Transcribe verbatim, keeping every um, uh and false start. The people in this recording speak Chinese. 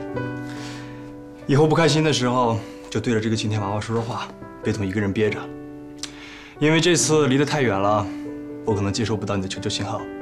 以后不开心的时候，就对着这个晴天娃娃说说话，别总一个人憋着。因为这次离得太远了，我可能接收不到你的求救信号。